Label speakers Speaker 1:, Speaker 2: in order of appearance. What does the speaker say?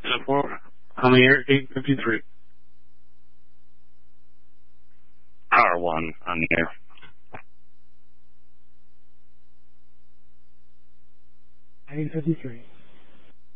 Speaker 1: On the air, 853.
Speaker 2: Power 1 on the air.
Speaker 1: $853.